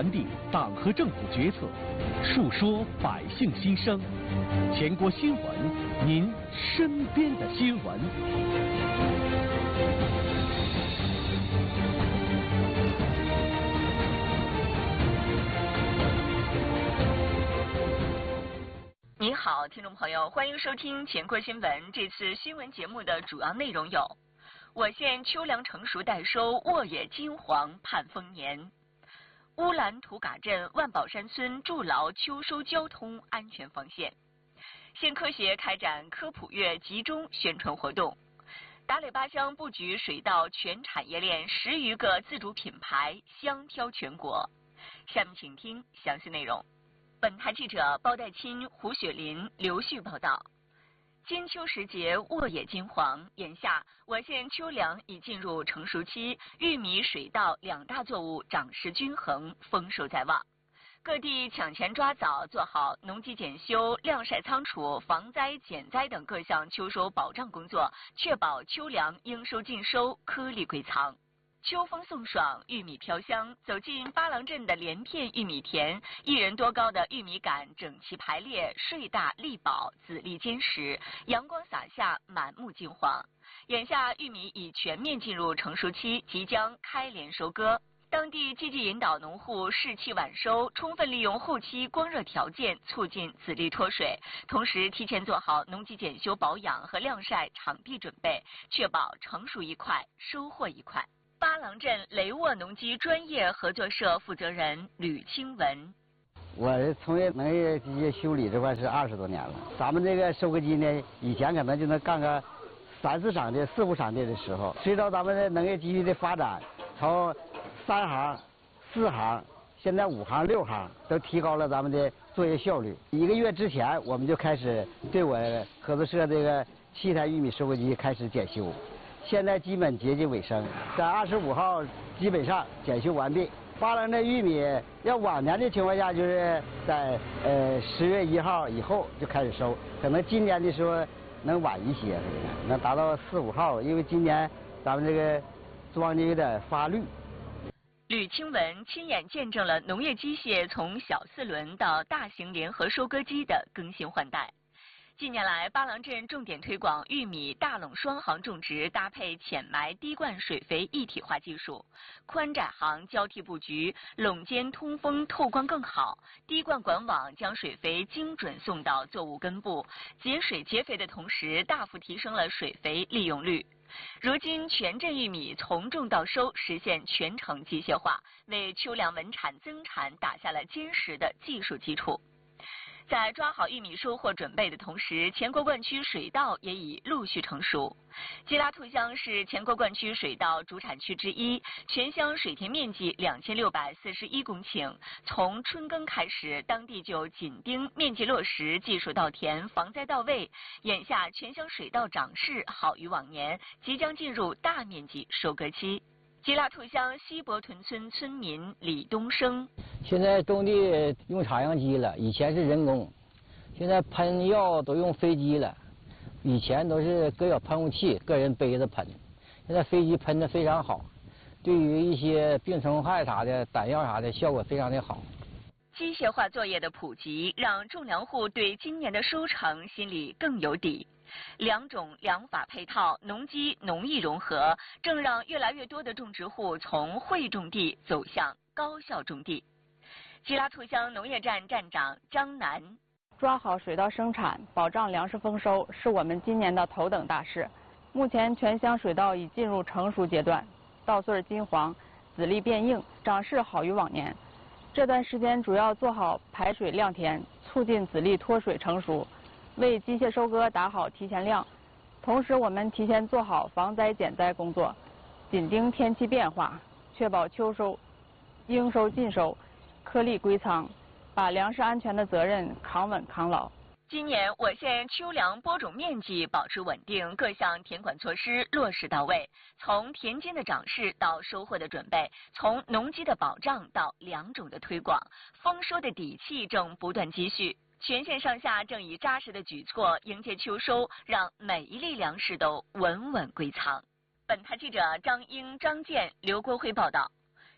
传递党和政府决策，述说百姓心声。全国新闻，您身边的新闻。 你好，听众朋友，欢迎收听全国新闻。这次新闻节目的主要内容有：我县秋粮成熟待收，沃野金黄盼丰年；乌兰图嘎镇万宝山村筑牢秋收交通安全防线；县科协开展科普月集中宣传活动；达垒巴乡布局水稻全产业链10余个自主品牌，香飘全国。下面请听详细内容。本台记者包代钦、胡雪林、刘旭报道。金秋时节，沃野金黄，眼下我县秋粮已进入成熟期，玉米、水稻2大作物长势均衡，丰收在望。各地抢前抓早，做好农机检修、晾晒仓储、防灾减灾等各项秋收保障工作，确保秋粮应收尽收，颗粒归仓。秋风送爽，玉米飘香。走进巴郎镇的连片玉米田，1人多高的玉米杆整齐排列，穗大粒饱，籽粒坚实，阳光洒下，满目金黄。眼下玉米已全面进入成熟期，即将开镰收割。当地积极引导农户适期晚收，充分利用后期光热条件，促进籽粒脱水，同时提前做好农机检修保养和晾晒场地准备，确保成熟一块，收获一块。巴郎镇雷沃农机专业合作社负责人吕清文： 我是从业农业机械修理这块是20多年了。咱们这个收割机呢，以前可能就能干个3、4场地、4、5场地的时候，随着咱们的农业机器的发展，从3行、4行，现在5行、6行，都提高了咱们的作业效率。1个月之前，我们就开始对我合作社这个7台玉米收割机开始检修。现在基本接近尾声，在25号基本上检修完毕。巴郎镇玉米要往年的情况下，就是在10月1号以后就开始收，可能今年的时候能晚一些，能达到4、5号，因为今年咱们这个庄稼有点发绿。 吕清文亲眼见证了农业机械从小4轮到大型联合收割机的更新换代。近年来，巴郎镇重点推广玉米大垄双行种植，搭配浅埋滴灌水肥一体化技术，宽窄行交替布局，垄间通风透光更好，滴灌管网将水肥精准送到作物根部，节水节肥的同时，大幅提升了水肥利用率。如今，全镇玉米从种到收实现全程机械化，为秋粮稳产增产打下了坚实的技术基础。在抓好玉米收获准备的同时，前国灌区水稻也已陆续成熟。基拉兔乡是前国灌区水稻主产区之一，全乡水田面积2641公顷。从春耕开始，当地就紧盯面积落实、技术到田、防灾到位。眼下全乡水稻长势好于往年，即将进入大面积收割期。基拉兔乡西伯屯村村民李东升： 现在种地用插秧机了，以前是人工，现在喷药都用飞机了，以前都是各有喷雾器，个人背着喷，现在飞机喷得非常好，对于一些病虫害啥的、弹药啥的效果非常的好。 机械化作业的普及，让种粮户对今年的收成心里更有底。2种粮法配套，农机农艺融合，正让越来越多的种植户从会种地走向高效种地。基拉兔乡农业站站长张楠： 抓好水稻生产，保障粮食丰收，是我们今年的头等大事。目前全乡水稻已进入成熟阶段，稻穗金黄，籽粒变硬，长势好于往年。这段时间主要做好排水晾田，促进籽粒脱水成熟，为机械收割打好提前量。同时，我们提前做好防灾减灾工作，紧盯天气变化，确保秋收应收尽收，颗粒归仓，把粮食安全的责任扛稳扛牢。 今年我县秋粮播种面积保持稳定，各项田管措施落实到位。从田间的长势到收获的准备，从农机的保障到粮种的推广，丰收的底气正不断积蓄。全县上下正以扎实的举措迎接秋收，让每一粒粮食都稳稳归仓。本台记者张英、张健、刘国辉报道。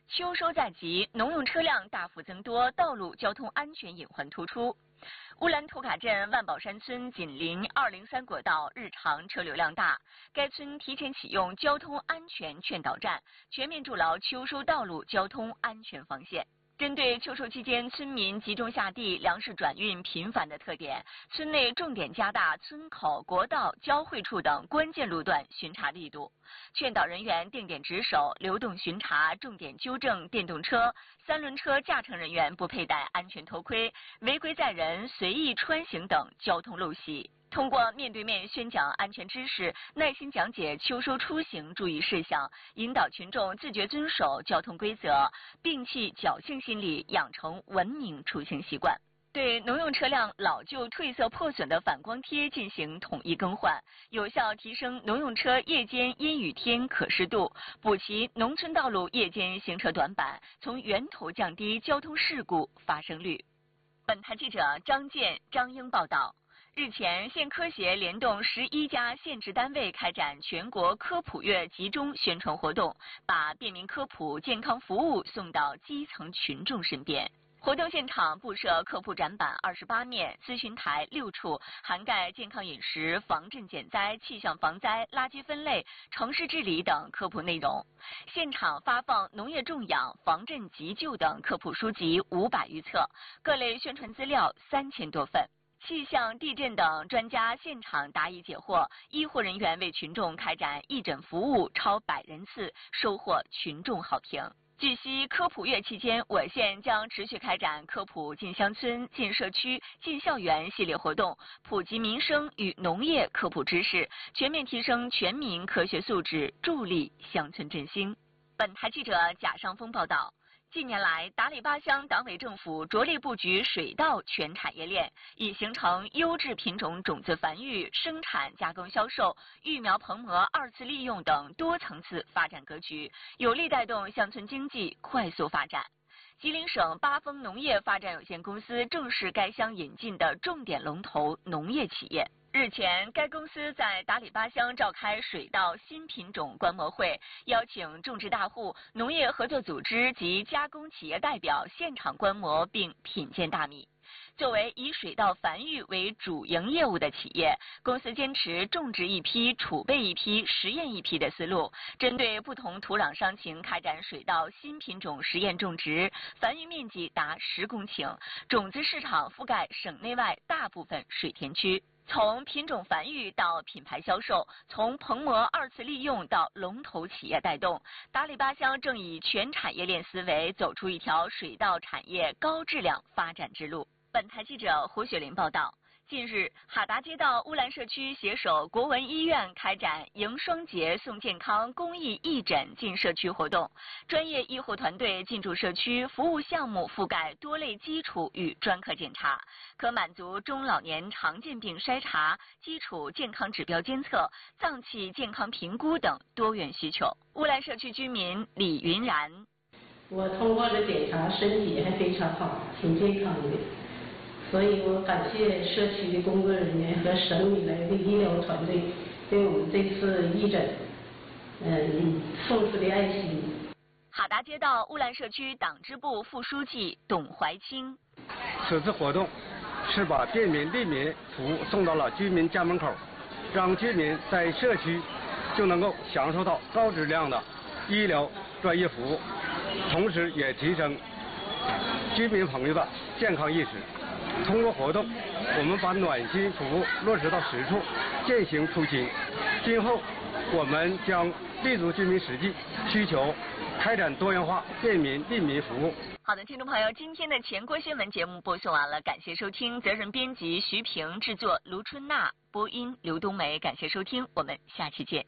秋收在即，农用车辆大幅增多，道路交通安全隐患突出。乌兰图卡镇万宝山村紧邻203国道，日常车流量大。该村提前启用交通安全劝导站，全面筑牢秋收道路交通安全防线。针对秋收期间村民集中下地、粮食转运频繁的特点，村内重点加大村口、国道交汇处等关键路段巡查力度，劝导人员定点值守、流动巡查，重点纠正电动车、三轮车驾乘人员不佩戴安全头盔、违规载人、随意穿行等交通陋习。通过面对面宣讲安全知识，耐心讲解秋收出行注意事项，引导群众自觉遵守交通规则，摒弃侥幸心理，养成文明出行习惯。对农用车辆老旧、褪色、破损的反光贴进行统一更换，有效提升农用车夜间阴雨天可视度，补齐农村道路夜间行车短板，从源头降低交通事故发生率。本台记者张健、张英报道。日前，县科协联动11家县直单位开展全国科普月集中宣传活动，把便民科普、健康服务送到基层群众身边。活动现场布设科普展板28面，咨询台6处，涵盖健康饮食、防震减灾、气象防灾、垃圾分类、城市治理等科普内容。现场发放农业种养、防震急救等科普书籍500余册，各类宣传资料3000多份。气象、地震等专家现场答疑解惑，医护人员为群众开展义诊服务超100人次，收获群众好评。据悉，科普月期间，我县将持续开展科普进乡村、进社区、进校园系列活动，普及民生与农业科普知识，全面提升全民科学素质，助力乡村振兴。本台记者贾尚峰报道。近年来，达里巴乡党委政府着力布局水稻全产业链，已形成优质品种种子繁育、生产加工销售、育苗棚膜2次利用等多层次发展格局，有力带动乡村经济快速发展。吉林省八丰农业发展有限公司正是该乡引进的重点龙头农业企业。日前，该公司在达里巴乡召开水稻新品种观摩会，邀请种植大户、农业合作组织及加工企业代表现场观摩并品鉴大米。作为以水稻繁育为主营业务的企业，公司坚持种植一批、储备一批、实验一批的思路，针对不同土壤伤情开展水稻新品种实验种植，繁育面积达10公顷，种子市场覆盖省内外大部分水田区。从品种繁育到品牌销售，从棚膜2次利用到龙头企业带动，达里巴乡正以全产业链思维走出一条水稻产业高质量发展之路。本台记者胡雪林报道。近日，哈达街道乌兰社区携手国文医院开展迎双节送健康公益义诊进社区活动，专业医护团队进驻社区，服务项目覆盖多类基础与专科检查，可满足中老年常见病筛查、基础健康指标监测、脏器健康评估等多元需求。乌兰社区居民李云然： 我通过了检查，身体还非常好，挺健康的。所以我感谢社区的工作人员和省里来的医疗团队对我们这次义诊送出的爱心。 哈达街道乌兰社区党支部副书记董怀清： 此次活动是把便民利民服务送到了居民家门口，让居民在社区就能够享受到高质量的医疗专业服务，同时也提升居民朋友的健康意识。通过活动，我们把暖心服务落实到实处，践行初心。今后我们将立足居民实际需求，开展多元化便民利民服务。 好的，听众朋友，今天的全国新闻节目播送完了，感谢收听，责任编辑徐平，制作卢春娜，播音刘冬梅，感谢收听，我们下期见。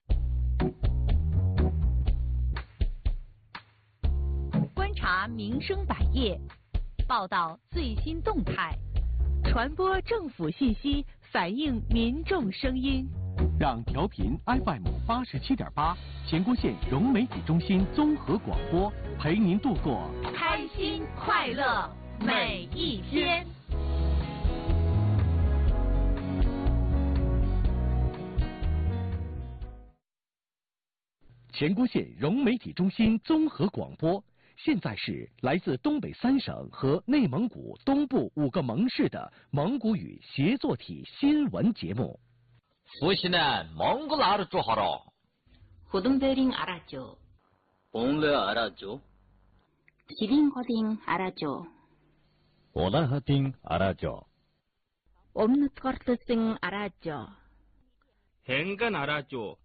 观察民生百业，报道最新动态，传播政府信息，反映民众声音。 让调频 FM 87.8乾郭县融媒体中心综合广播陪您度过开心快乐每一天。 乾郭县融媒体中心综合广播现在是来自东北3省和内蒙古东部5个盟市的蒙古语协作体新闻节目。 후시는 몽골 알을 줄 알아. 호동베링 알았죠. 봉래 알았죠. 시링허딩 알았죠. 오나하딩 알았죠. 옴누트거트싱 알았죠. 행간 알았죠.